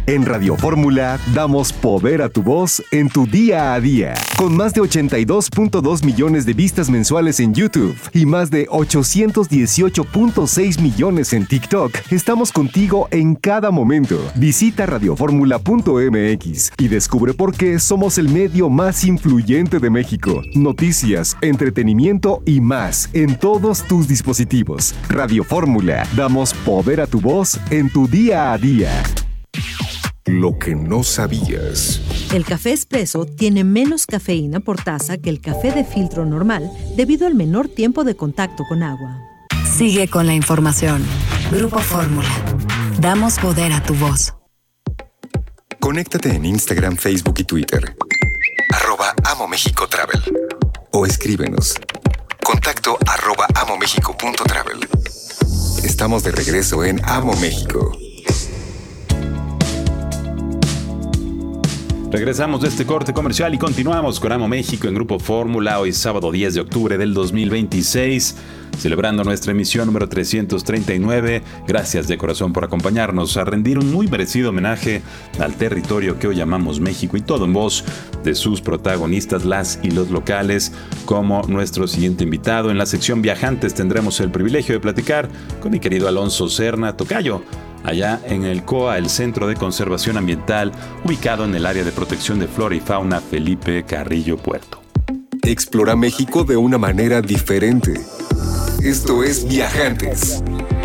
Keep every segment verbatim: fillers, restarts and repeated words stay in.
En Radio Fórmula damos poder a tu voz en tu día a día. Con más de ochenta y dos punto dos millones de vistas mensuales en YouTube y más de ochocientos dieciocho punto seis millones en TikTok, estamos contigo en cada momento. Visita radioformula punto m x y descubre por qué somos el medio más influyente de México. Noticias, entretenimiento y más en todos tus dispositivos. Radio Fórmula, damos poder a tu voz en tu día a día. Lo que no sabías. El café expreso tiene menos cafeína por taza que el café de filtro normal debido al menor tiempo de contacto con agua. Sigue con la información. Grupo Fórmula. Damos poder a tu voz. Conéctate en Instagram, Facebook y Twitter. Arroba Amo México Travel. O escríbenos. Contacto arroba amomexico punto travel. Estamos de regreso en Amo México. Regresamos de este corte comercial y continuamos con Amo México en Grupo Fórmula. Hoy sábado diez de octubre del dos mil veintiséis, celebrando nuestra emisión número trescientos treinta y nueve. Gracias de corazón por acompañarnos a rendir un muy merecido homenaje al territorio que hoy llamamos México, y todo en voz de sus protagonistas, las y los locales, como nuestro siguiente invitado. En la sección Viajantes tendremos el privilegio de platicar con mi querido Alonso Serna, tocayo, allá en el C O A, el Centro de Conservación Ambiental, ubicado en el área de protección de flora y fauna Felipe Carrillo Puerto. Explora México de una manera diferente. Esto es Viajantes.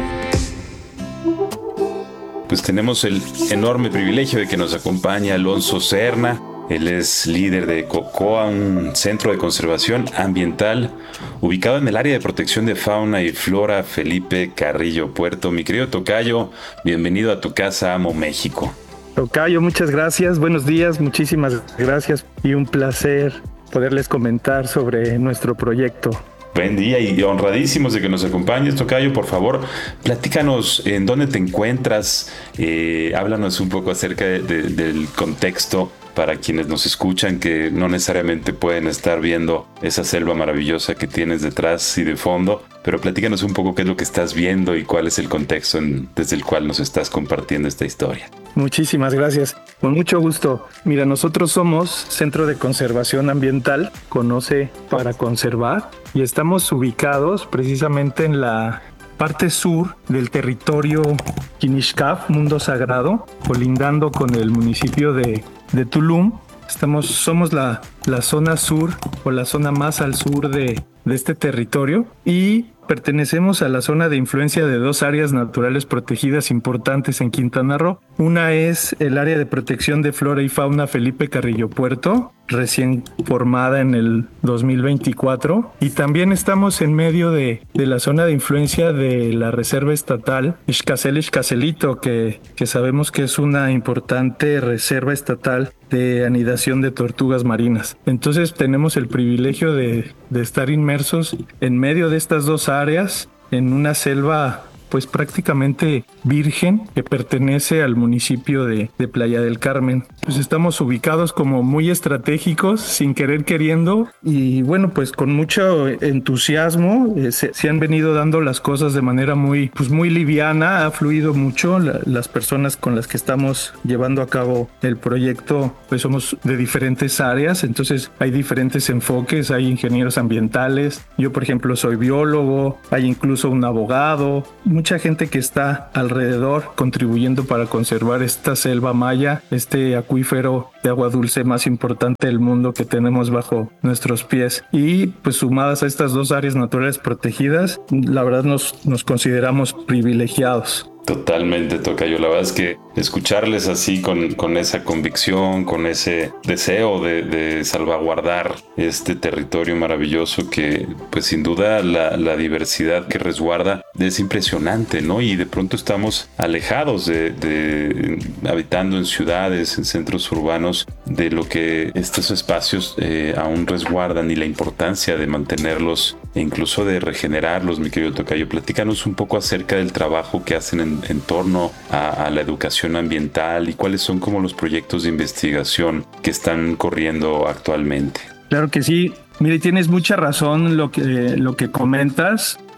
Pues tenemos el enorme privilegio de que nos acompañe Alonso Serna. Él es líder de COCOA, un centro de conservación ambiental ubicado en el área de protección de fauna y flora Felipe Carrillo Puerto. Mi querido tocayo, bienvenido a tu casa, Amo México. Tocayo, muchas gracias, buenos días, muchísimas gracias y un placer poderles comentar sobre nuestro proyecto. Buen día y honradísimos de que nos acompañes, tocayo. Por favor, platícanos en dónde te encuentras, eh, háblanos un poco acerca de, de, del contexto para quienes nos escuchan, que no necesariamente pueden estar viendo esa selva maravillosa que tienes detrás y de fondo, pero platícanos un poco qué es lo que estás viendo y cuál es el contexto en, desde el cual nos estás compartiendo esta historia. Muchísimas gracias, con mucho gusto. Mira, nosotros somos Centro de Conservación Ambiental, conoce para conservar, y estamos ubicados precisamente en la parte sur del territorio Quinixcaf, Mundo Sagrado, colindando con el municipio de, de Tulum. Estamos, somos la, la zona sur o la zona más al sur de, de este territorio, y pertenecemos a la zona de influencia de dos áreas naturales protegidas importantes en Quintana Roo. Una es el área de protección de flora y fauna Felipe Carrillo Puerto, recién formada en el dos mil veinticuatro, y también estamos en medio de, de la zona de influencia de la Reserva Estatal Xcacel-Xcacelito, que, que sabemos que es una importante reserva estatal de anidación de tortugas marinas. Entonces tenemos el privilegio de, de estar inmersos en medio de estas dos áreas, en una selva pues prácticamente virgen que pertenece al municipio de, de Playa del Carmen. Pues estamos ubicados como muy estratégicos, sin querer queriendo, y bueno, pues con mucho entusiasmo eh, se, se han venido dando las cosas de manera muy, pues muy liviana, ha fluido mucho. La, las personas con las que estamos llevando a cabo el proyecto, pues somos de diferentes áreas, entonces hay diferentes enfoques, hay ingenieros ambientales, yo por ejemplo soy biólogo, hay incluso un abogado, mucha gente que está alrededor contribuyendo para conservar esta selva maya, este acuífero de agua dulce más importante del mundo que tenemos bajo nuestros pies. Y pues sumadas a estas dos áreas naturales protegidas, la verdad nos, nos consideramos privilegiados. Totalmente, tocayo. La verdad es que escucharles así con, con esa convicción, con ese deseo de, de salvaguardar este territorio maravilloso que, pues sin duda, la, la diversidad que resguarda es impresionante, ¿no? Y de pronto estamos alejados de, de habitando en ciudades, en centros urbanos, de lo que estos espacios eh, aún resguardan, y la importancia de mantenerlos e incluso de regenerarlos, mi querido tocayo. Platícanos un poco acerca del trabajo que hacen en, en torno a, a la educación ambiental y cuáles son como los proyectos de investigación que están corriendo actualmente. Claro que sí. Mire, tienes mucha razón lo que, lo que comentas.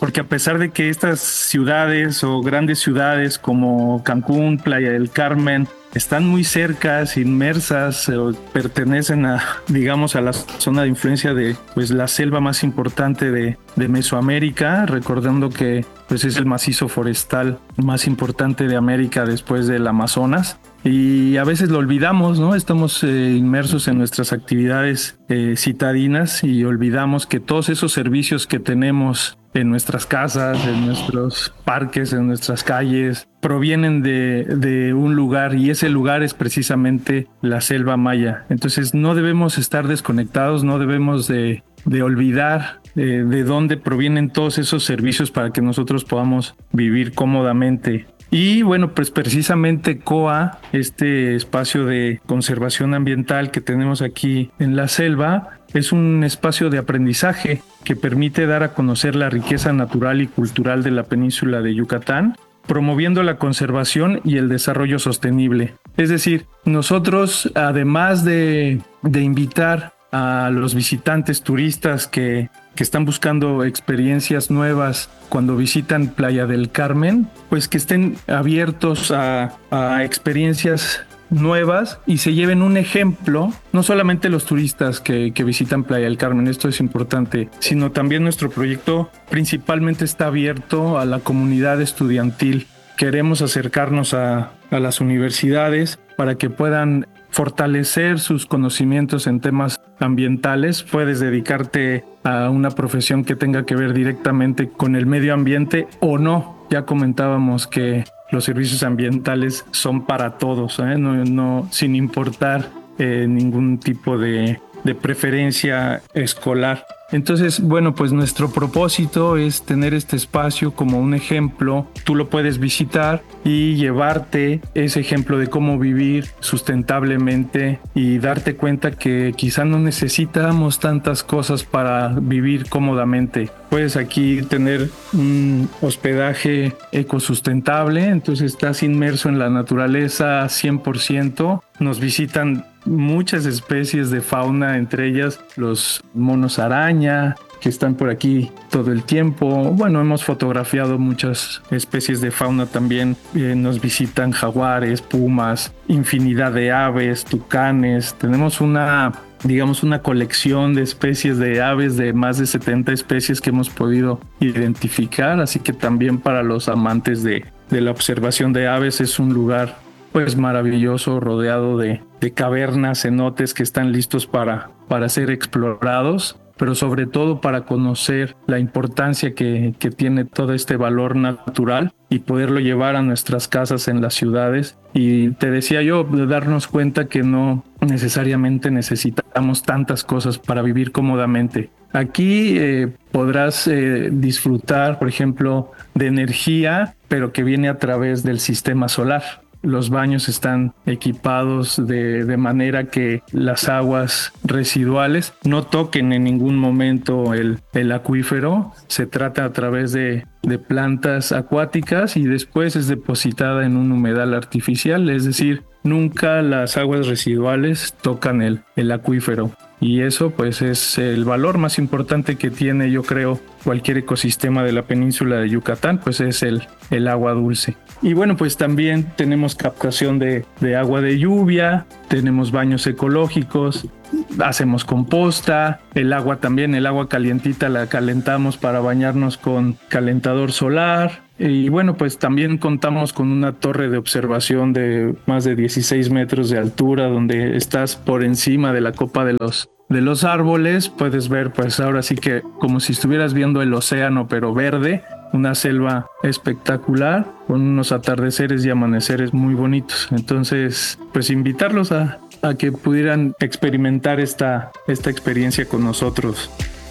porque a pesar de que estas ciudades o grandes ciudades como Cancún, Playa del Carmen, están muy cercas, inmersas, o pertenecen a, digamos, a la zona de influencia de pues, la selva más importante de, de Mesoamérica, recordando que pues, es el macizo forestal más importante de América después del Amazonas. Y a veces lo olvidamos, ¿no? Estamos eh, inmersos en nuestras actividades eh, citadinas y olvidamos que todos esos servicios que tenemos en nuestras casas, en nuestros parques, en nuestras calles, provienen de, de un lugar, y ese lugar es precisamente la selva maya. Entonces no debemos estar desconectados, no debemos de, de olvidar eh, de dónde provienen todos esos servicios para que nosotros podamos vivir cómodamente. Y bueno, pues precisamente C O A, este espacio de conservación ambiental que tenemos aquí en la selva, es un espacio de aprendizaje que permite dar a conocer la riqueza natural y cultural de la península de Yucatán, promoviendo la conservación y el desarrollo sostenible. Es decir, nosotros, además de, de invitar a los visitantes turistas que, que están buscando experiencias nuevas cuando visitan Playa del Carmen, pues que estén abiertos a, a experiencias nuevas y se lleven un ejemplo, no solamente los turistas que, que visitan Playa del Carmen, esto es importante, sino también nuestro proyecto principalmente está abierto a la comunidad estudiantil. Queremos acercarnos a, a las universidades para que puedan fortalecer sus conocimientos en temas ambientales. Puedes dedicarte a una profesión que tenga que ver directamente con el medio ambiente o no. Ya comentábamos que los servicios ambientales son para todos, ¿eh? no, no, sin importar eh, ningún tipo de, de preferencia escolar. Entonces, bueno, pues nuestro propósito es tener este espacio como un ejemplo. Tú lo puedes visitar y llevarte ese ejemplo de cómo vivir sustentablemente y darte cuenta que quizá no necesitamos tantas cosas para vivir cómodamente. Puedes aquí tener un hospedaje ecosustentable, entonces estás inmerso en la naturaleza cien por ciento. Nos visitan muchas especies de fauna, entre ellas los monos araña, que están por aquí todo el tiempo. Bueno, hemos fotografiado muchas especies de fauna también. Eh, nos visitan jaguares, pumas, infinidad de aves, tucanes. Tenemos una, digamos, una colección de especies de aves, de más de setenta especies que hemos podido identificar. Así que también para los amantes de, de la observación de aves es un lugar pues maravilloso, rodeado de, de cavernas, cenotes que están listos para, para ser explorados, pero sobre todo para conocer la importancia que, que tiene todo este valor natural y poderlo llevar a nuestras casas en las ciudades. Y te decía yo, de darnos cuenta que no necesariamente necesitamos tantas cosas para vivir cómodamente. Aquí eh, podrás eh, disfrutar, por ejemplo, de energía, pero que viene a través del sistema solar. Los baños están equipados de, de manera que las aguas residuales no toquen en ningún momento el, el acuífero. Se trata a través de, de plantas acuáticas y después es depositada en un humedal artificial, es decir, nunca las aguas residuales tocan el, el acuífero. Y eso pues es el valor más importante que tiene, yo creo, cualquier ecosistema de la península de Yucatán, pues es el, el agua dulce. Y bueno, pues también tenemos captación de, de agua de lluvia, tenemos baños ecológicos, hacemos composta, el agua también, el agua calientita la calentamos para bañarnos con calentador solar. Y bueno, pues también contamos con una torre de observación de más de dieciséis metros de altura, donde estás por encima de la copa de los de los árboles. Puedes ver pues ahora sí que como si estuvieras viendo el océano pero verde, una selva espectacular con unos atardeceres y amaneceres muy bonitos. Entonces pues invitarlos a, a que pudieran experimentar esta, esta experiencia con nosotros.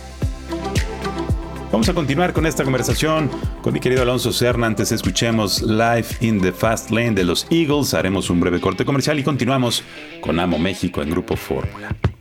Vamos a continuar con esta conversación con mi querido Alonso Serna. Antes escuchemos Life in the Fast Lane de los Eagles. Haremos un breve corte comercial y continuamos con Amo México en Grupo Fórmula.